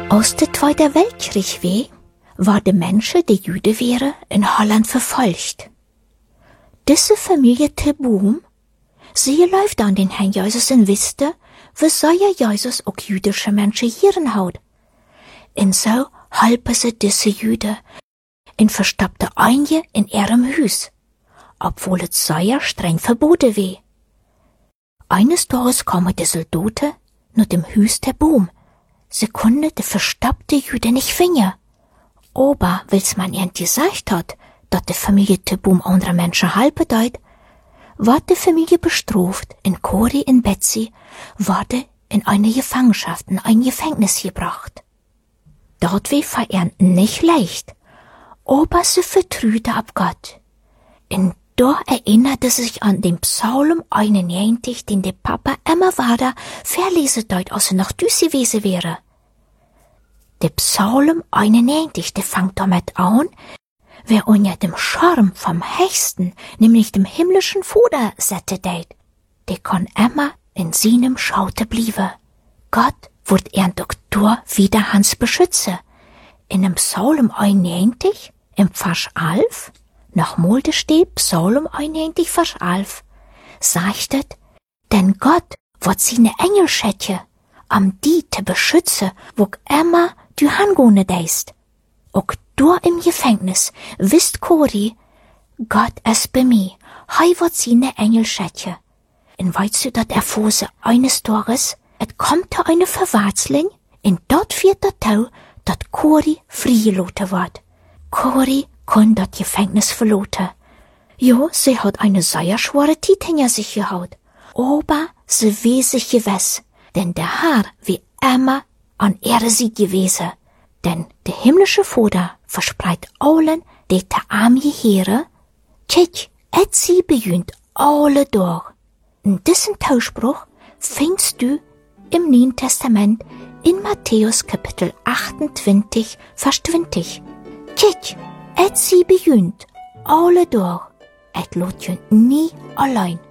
Aus de Tweiter Weltkrieg weh, war de Menschen, die Jüde wären, in Holland verfolgt. Diese Familie te Boom, sie läuft an den Herrn Jesus und wusste, wie sei Jesus auch jüdische Menschen hierin haut. Und so halpen sie diese Jüde und verstappte einige in ihrem Hus, obwohl es sehr streng verboten weh. Eines Tages kamen die Soldaten nach dem Hus der Boom. Sie konnten die verstappte Jüde nicht finden. Aber, weil's man ihnen gesagt hat, dass die Familie te Boom andere Menschen halpen deut, ward die Familie bestraft, in Cori und Betsy wurde in eine Gefangenschaft, in ein Gefängnis gebracht. Dort war er nicht leicht, aber sie vertrüte ab Gott. Und da erinnerte sich an den Psalm 91, den der Papa immer weiter verlesen deut, als er noch düs gewesen wäre. Der Psalm 91, der fängt damit an, wer unter dem Charme vom Höchsten, nämlich dem himmlischen Vater, sette deit, der kann immer in seinem Schaute blieben. Gott wird er Doktor wieder Hans beschützen. In dem Psalm 91, im Vers 11, nochmal steht Psalm 91, Vers 11, sagt es, denn Gott wird seine Engel schätze, die te beschützen, wo immer du hangone deist. Auch du im Gefängnis, wisst Cori, Gott es bei mir, hei wird seine Engel schätze. Und weißt du, dat erfose eines Tages, et kommt da eine Verwachsling, und dort wird der Tau, dat Cori freigelassen wird. Cori kann dat Gefängnis verlassen. Jo, sie hat eine sehr schwere Zeit hinter sich gehaut. Aber sie weiß sich gewiss, denn der Herr wie immer an ihrer Seite gewesen. Denn der himmlische Vater verspreit allen, die te arm gehören, tschitsch, et sie bejunt alle durch. In diesen Tauspruch findest du im Neuen Testament in Matthäus Kapitel 28, Vers 20. Tschitsch, et sie bejunt alle durch, et lot je nie allein.